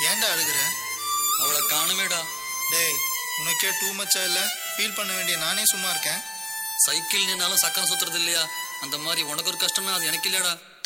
ஏன்டா அழுகுற? அவளை காணுமேடா. டேய், உனக்கே டூ மச்சா இல்லை? ஃபீல் பண்ண வேண்டிய நானே சும்மா இருக்கேன். சைக்கிள் நின்னாலும் சக்கரம் சுத்துறது இல்லையா? அந்த மாதிரி உனக்கு ஒரு கஷ்டம்னா அது எனக்கு இல்லையாடா.